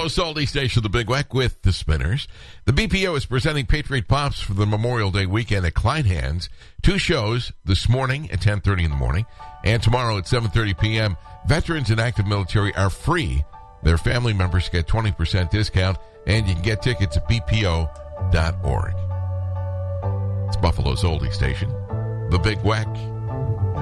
Buffalo's Oldie Station, the Big Weck with the Spinners. The BPO is presenting Patriot Pops for the Memorial Day weekend at Kleinhans. 2 shows this morning at 10:30 in the morning and tomorrow at 7:30 p.m. Veterans and active military are free. Their family members get 20% discount, and you can get tickets at bpo.org. It's Buffalo's Oldie Station, the Big Weck.